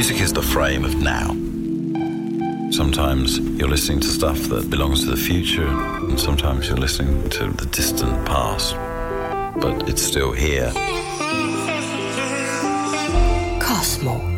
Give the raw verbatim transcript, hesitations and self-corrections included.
Music is the frame of now. Sometimes you're listening to stuff that belongs to the future, and sometimes you're listening to the distant past, but it's still here. Cosmo.